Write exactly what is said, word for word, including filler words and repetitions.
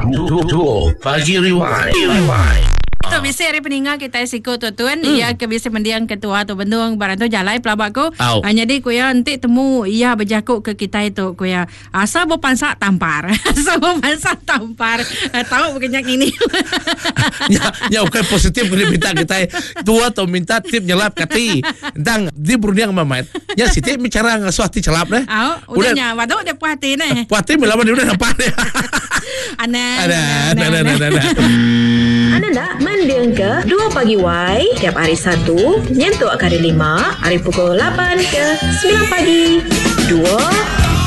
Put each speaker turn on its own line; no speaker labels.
Dua Pagi Rewind.
Tu biasa hari peninggal kita siko tu tuan hmm. ia ke biasa mendiang ketua tu bendung barang tu jalai pelabak ko hanya di kuya nanti temu ia berjakuk ke kita itu kuya asa bo pansak tampar asa bo pansak tampar tahu bukannya ini
ya ya okay positif kena minta kita tua tu minta tip nyelap kati dang di berniang mamat ya siti bicara ngasuh hati celap deh
au udahnya waduh dia puas hati nih
puas hati melawan dia udah nampak deh
ana
ada ada ada ada
anda nak mendiang ke dua Pagi Y tiap hari Sabtu nyentuh hari lima hari pukul lapan ke sembilan pagi. Dua